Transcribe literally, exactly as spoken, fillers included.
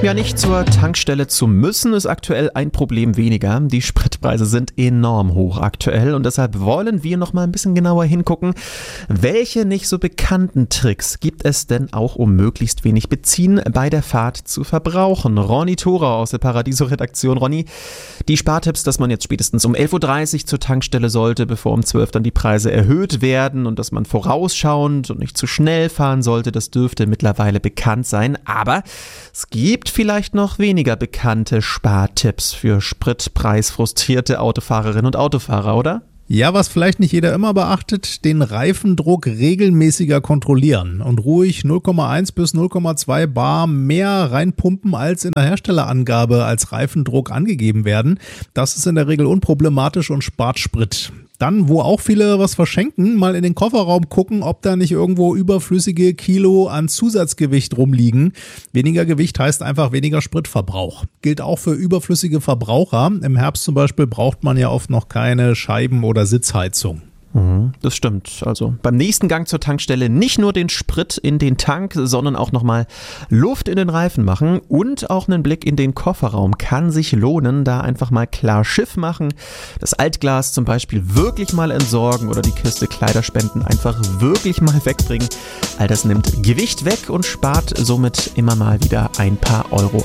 Ja, nicht zur Tankstelle zu müssen, ist aktuell ein Problem weniger. Die Spritpreise sind enorm hoch aktuell und deshalb wollen wir noch mal ein bisschen genauer hingucken, welche nicht so bekannten Tricks gibt es denn auch, um möglichst wenig Benzin bei der Fahrt zu verbrauchen. Ronny Thora aus der Paradiso-Redaktion. Ronny, die Spartipps, dass man jetzt spätestens um elf Uhr dreißig zur Tankstelle sollte, bevor um zwölf dann die Preise erhöht werden und dass man vorausschauend und nicht zu schnell fahren sollte, das dürfte mittlerweile bekannt sein. Aber es gibt vielleicht noch weniger bekannte Spartipps für spritpreisfrustrierte Autofahrerinnen und Autofahrer, oder? Ja, was vielleicht nicht jeder immer beachtet, den Reifendruck regelmäßiger kontrollieren und ruhig null Komma eins bis null Komma zwei Bar mehr reinpumpen, als in der Herstellerangabe als Reifendruck angegeben werden. Das ist in der Regel unproblematisch und spart Sprit. Dann, wo auch viele was verschenken, mal in den Kofferraum gucken, ob da nicht irgendwo überflüssige Kilo an Zusatzgewicht rumliegen. Weniger Gewicht heißt einfach weniger Spritverbrauch. Gilt auch für überflüssige Verbraucher. Im Herbst zum Beispiel braucht man ja oft noch keine Scheiben- oder Sitzheizung. Das stimmt. Also beim nächsten Gang zur Tankstelle nicht nur den Sprit in den Tank, sondern auch nochmal Luft in den Reifen machen und auch einen Blick in den Kofferraum kann sich lohnen. Da einfach mal klar Schiff machen, das Altglas zum Beispiel wirklich mal entsorgen oder die Kiste Kleiderspenden einfach wirklich mal wegbringen. All das nimmt Gewicht weg und spart somit immer mal wieder ein paar Euro